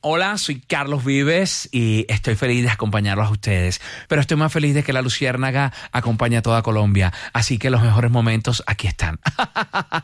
Hola, soy Carlos Vives y estoy feliz de acompañarlos a ustedes. Pero estoy más feliz de que la Luciérnaga acompañe a toda Colombia. Así que los mejores momentos aquí están.